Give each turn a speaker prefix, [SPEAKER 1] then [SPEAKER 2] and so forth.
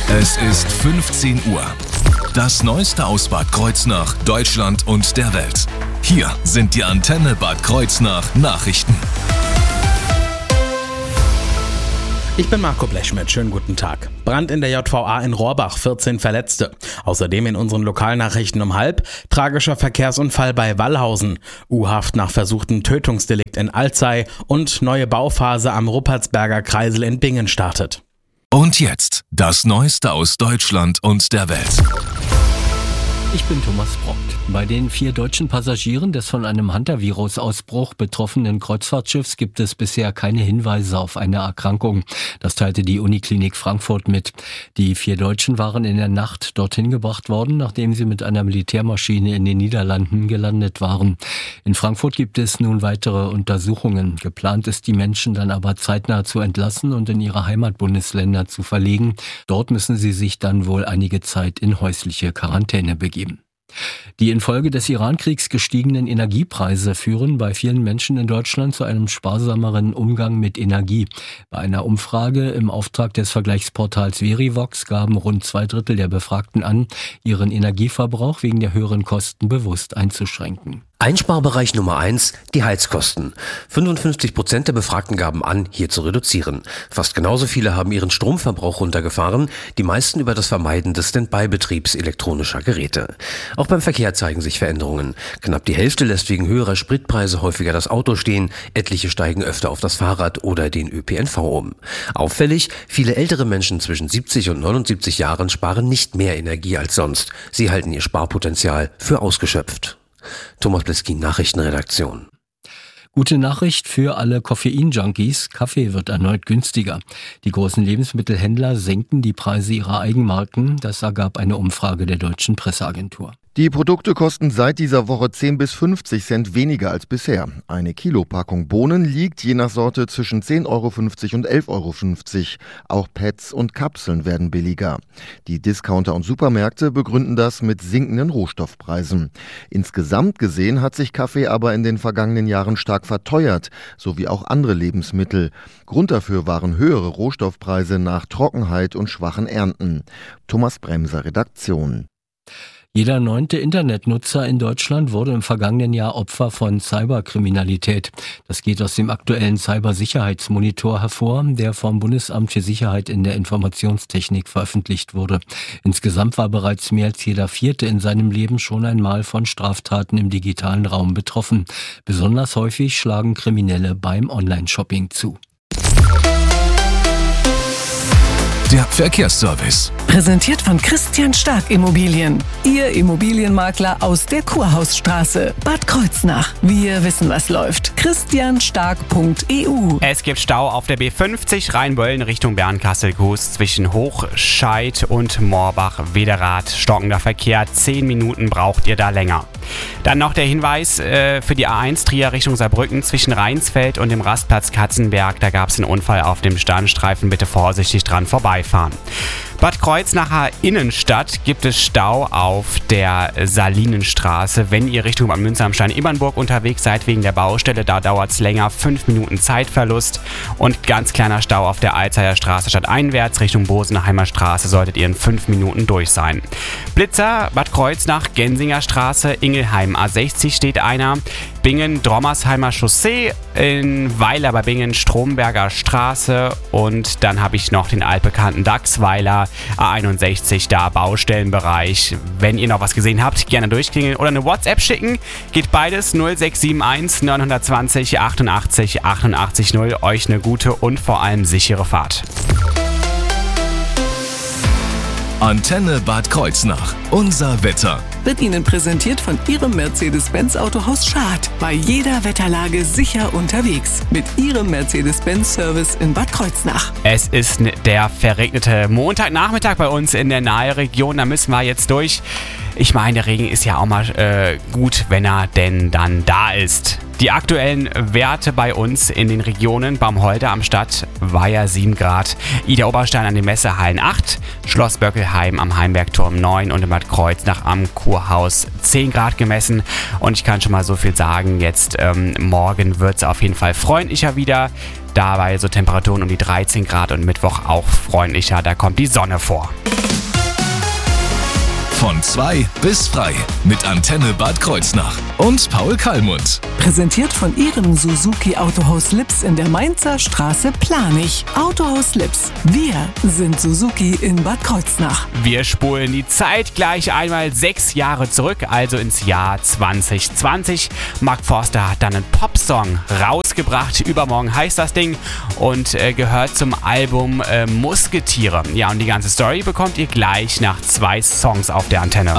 [SPEAKER 1] Es ist 15 Uhr. Das Neueste aus Bad Kreuznach, Deutschland und der Welt. Hier sind die Antenne Bad Kreuznach Nachrichten.
[SPEAKER 2] Ich bin Marco Blechschmidt, schönen guten Tag. Brand in der JVA in Rohrbach, 14 Verletzte. Außerdem in unseren Lokalnachrichten um 12:30, tragischer Verkehrsunfall bei Wallhausen, U-Haft nach versuchtem Tötungsdelikt in Alzey und neue Bauphase am Ruppertsberger Kreisel in Bingen startet.
[SPEAKER 1] Und jetzt das Neueste aus Deutschland und der Welt.
[SPEAKER 3] Ich bin Thomas Brockt. Bei den 4 deutschen Passagieren des von einem Hantavirus-Ausbruch betroffenen Kreuzfahrtschiffs gibt es bisher keine Hinweise auf eine Erkrankung. Das teilte die Uniklinik Frankfurt mit. Die 4 Deutschen waren in der Nacht dorthin gebracht worden, nachdem sie mit einer Militärmaschine in den Niederlanden gelandet waren. In Frankfurt gibt es nun weitere Untersuchungen. Geplant ist, die Menschen dann aber zeitnah zu entlassen und in ihre Heimatbundesländer zu verlegen. Dort müssen sie sich dann wohl einige Zeit in häusliche Quarantäne begeben. Die infolge des Iran-Kriegs gestiegenen Energiepreise führen bei vielen Menschen in Deutschland zu einem sparsameren Umgang mit Energie. Bei einer Umfrage im Auftrag des Vergleichsportals Verivox gaben rund 2/3 der Befragten an, ihren Energieverbrauch wegen der höheren Kosten bewusst einzuschränken.
[SPEAKER 4] Einsparbereich Nummer 1, die Heizkosten. 55% der Befragten gaben an, hier zu reduzieren. Fast genauso viele haben ihren Stromverbrauch runtergefahren, die meisten über das Vermeiden des Standby-Betriebs elektronischer Geräte. Auch beim Verkehr zeigen sich Veränderungen. Knapp die Hälfte lässt wegen höherer Spritpreise häufiger das Auto stehen, etliche steigen öfter auf das Fahrrad oder den ÖPNV um. Auffällig, viele ältere Menschen zwischen 70 und 79 Jahren sparen nicht mehr Energie als sonst. Sie halten ihr Sparpotenzial für ausgeschöpft. Thomas Bleskin, Nachrichtenredaktion.
[SPEAKER 3] Gute Nachricht für alle Koffein-Junkies. Kaffee wird erneut günstiger. Die großen Lebensmittelhändler senken die Preise ihrer Eigenmarken. Das ergab eine Umfrage der Deutschen Presseagentur.
[SPEAKER 5] Die Produkte kosten seit dieser Woche 10 bis 50 Cent weniger als bisher. Eine Kilopackung Bohnen liegt je nach Sorte zwischen 10,50 € und 11,50 €. Auch Pads und Kapseln werden billiger. Die Discounter und Supermärkte begründen das mit sinkenden Rohstoffpreisen. Insgesamt gesehen hat sich Kaffee aber in den vergangenen Jahren stark verteuert, sowie auch andere Lebensmittel. Grund dafür waren höhere Rohstoffpreise nach Trockenheit und schwachen Ernten. Thomas Bremser, Redaktion.
[SPEAKER 3] Jeder 9. Internetnutzer in Deutschland wurde im vergangenen Jahr Opfer von Cyberkriminalität. Das geht aus dem aktuellen Cybersicherheitsmonitor hervor, der vom Bundesamt für Sicherheit in der Informationstechnik veröffentlicht wurde. Insgesamt war bereits mehr als jeder 4. in seinem Leben schon einmal von Straftaten im digitalen Raum betroffen. Besonders häufig schlagen Kriminelle beim Online-Shopping zu.
[SPEAKER 1] Der Verkehrsservice.
[SPEAKER 6] Präsentiert von Christian Stark Immobilien. Ihr Immobilienmakler aus der Kurhausstraße, Bad Kreuznach. Wir wissen, was läuft. christianstark.eu.
[SPEAKER 7] Es gibt Stau auf der B50 Rheinböllen Richtung Bernkastel-Kues zwischen Hochscheid und Moorbach-Wederath. Stockender Verkehr, 10 Minuten braucht ihr da länger. Dann noch der Hinweis für die A1 Trier Richtung Saarbrücken zwischen Rheinsfeld und dem Rastplatz Katzenberg. Da gab es einen Unfall auf dem Standstreifen. Bitte vorsichtig dran vorbeifahren. Bad Kreuznacher Innenstadt gibt es Stau auf der Salinenstraße. Wenn ihr Richtung Bad Münster am Stein-Ebernburg unterwegs seid wegen der Baustelle, da dauert es länger, 5 Minuten Zeitverlust. Und ganz kleiner Stau auf der Alzeyer Straße stadteinwärts Richtung Bosenheimer Straße, solltet ihr in 5 Minuten durch sein. Blitzer, Bad Kreuznach, Gensinger Straße, Ingelheim A60 steht einer. Bingen, Drommersheimer Chaussee, in Weiler bei Bingen, Stromberger Straße und dann habe ich noch den altbekannten Dachsweiler A61, da Baustellenbereich. Wenn ihr noch was gesehen habt, gerne durchklingeln oder eine WhatsApp schicken. Geht beides 0671 920 88 88 0. Euch eine gute und vor allem sichere Fahrt.
[SPEAKER 1] Antenne Bad Kreuznach. Unser Wetter.
[SPEAKER 6] Wird Ihnen präsentiert von Ihrem Mercedes-Benz Autohaus Schad. Bei jeder Wetterlage sicher unterwegs. Mit Ihrem Mercedes-Benz-Service in Bad Kreuznach.
[SPEAKER 7] Es ist der verregnete Montagnachmittag bei uns in der Nahe-Region. Da müssen wir jetzt durch. Ich meine, der Regen ist ja auch mal gut, wenn er denn dann da ist. Die aktuellen Werte bei uns in den Regionen: Baumholder am Stadtweiher 7 Grad, Idar-Oberstein an den Messehallen 8, Schloss Böckelheim am Heimbergturm 9 und in Bad Kreuznach am Kurhaus 10 Grad gemessen. Und ich kann schon mal so viel sagen, jetzt morgen wird es auf jeden Fall freundlicher wieder. Dabei so Temperaturen um die 13 Grad und Mittwoch auch freundlicher, da kommt die Sonne vor.
[SPEAKER 1] Von 2 bis frei mit Antenne Bad Kreuznach und Paul Kallmund.
[SPEAKER 6] Präsentiert von Ihrem Suzuki Autohaus Lips in der Mainzer Straße Planich. Autohaus Lips. Wir sind Suzuki in Bad Kreuznach.
[SPEAKER 7] Wir spulen die Zeit gleich einmal 6 Jahre zurück, also ins Jahr 2020. Mark Forster hat dann einen Popsong rausgebracht. Übermorgen heißt das Ding und gehört zum Album Musketiere. Ja, und die ganze Story bekommt ihr gleich nach 2 Songs auf der Antenne.